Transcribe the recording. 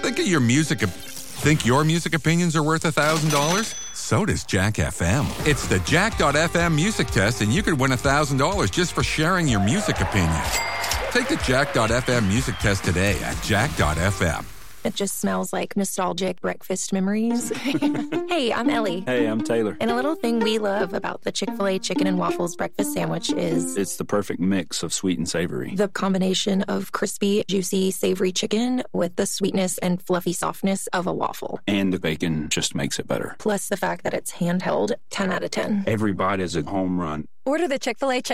Think your music opinions are worth $1,000? So does Jack FM. It's the Jack.fm music test, and you could win $1,000 just for sharing your music opinions. Take the Jack.fm music test today at Jack.fm. It just smells like nostalgic breakfast memories. Hey, I'm Ellie. Hey, I'm Taylor. And a little thing we love about the Chick-fil-A chicken and waffles breakfast sandwich is... it's the perfect mix of sweet and savory. the combination of crispy, juicy, savory chicken with the sweetness and fluffy softness of a waffle. And the bacon just makes it better. Plus the fact that it's handheld, 10 out of 10. Every bite is a home run. Order the Chick-fil-A chicken